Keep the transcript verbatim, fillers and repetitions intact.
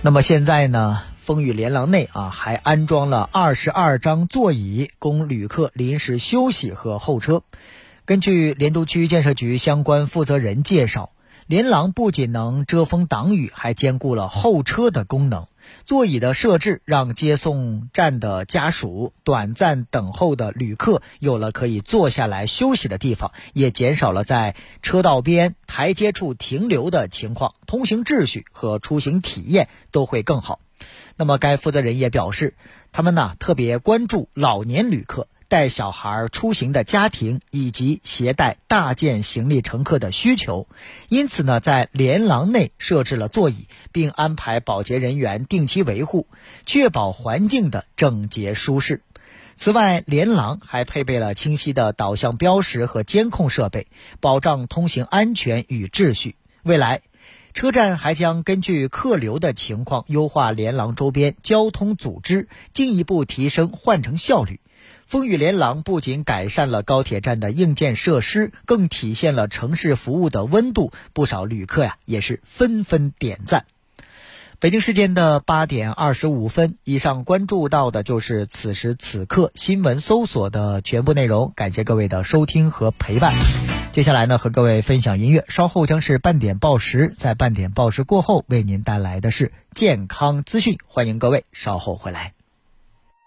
那么现在呢，风雨连廊内啊，还安装了二十二张座椅，供旅客临时休息和候车。根据莲都区建设局相关负责人介绍，连廊不仅能遮风挡雨，还兼顾了候车的功能。座椅的设置让接送站的家属、短暂等候的旅客有了可以坐下来休息的地方，也减少了在车道边、台阶处停留的情况，通行秩序和出行体验都会更好。那么该负责人也表示，他们呢特别关注老年旅客、带小孩出行的家庭以及携带大件行李乘客的需求，因此呢，在连廊内设置了座椅，并安排保洁人员定期维护，确保环境的整洁舒适。此外，连廊还配备了清晰的导向标识和监控设备，保障通行安全与秩序。未来，车站还将根据客流的情况优化连廊周边交通组织，进一步提升换乘效率。风雨连廊不仅改善了高铁站的硬件设施，更体现了城市服务的温度，不少旅客呀也是纷纷点赞。北京时间的八点二十五分，以上关注到的就是此时此刻新闻搜索的全部内容，感谢各位的收听和陪伴。接下来呢，和各位分享音乐，稍后将是半点报时，在半点报时过后为您带来的是健康资讯，欢迎各位稍后回来。